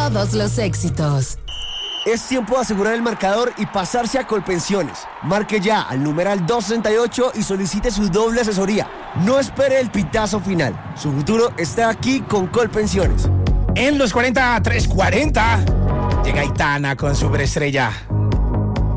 todos los éxitos. Es tiempo de asegurar el marcador y pasarse a Colpensiones. Marque ya al numeral 268 y solicite su doble asesoría. No espere el pitazo final. Su futuro está aquí con Colpensiones. En los 40-340 llega Aitana con Superestrella.